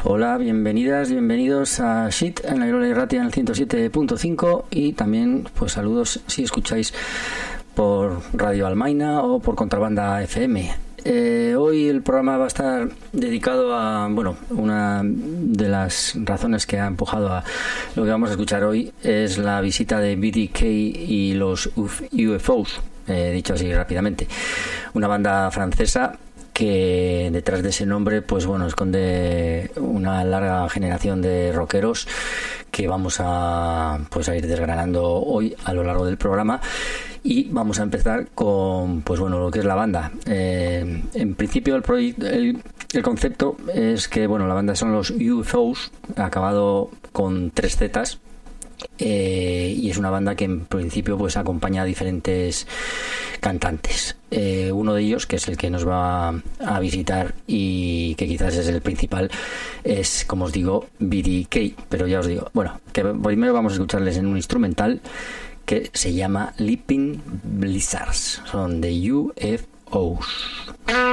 Hola, bienvenidas, bienvenidos a Shit en la Irola y Ratia en el 107.5 y también pues saludos si escucháis por Radio Almaina o por Contrabanda FM. Hoy el programa va a estar dedicado a, bueno, una de las razones que ha empujado a lo que vamos a escuchar hoy es la visita de BDK y los UFOs, dicho así rápidamente, una banda francesa que detrás de ese nombre pues bueno esconde una larga generación de rockeros que vamos a ir desgranando hoy a lo largo del programa. Y vamos a empezar con pues bueno lo que es la banda. En principio el concepto es que bueno la banda son los UFOs, acabado con 3 zetas. Y es una banda que en principio pues acompaña a diferentes cantantes. Uno de ellos, que es el que nos va a visitar y que quizás es el principal, es, como os digo, BDK. Pero ya os digo, bueno, que primero vamos a escucharles en un instrumental que se llama Leaping Blizzards. Son de UFOs.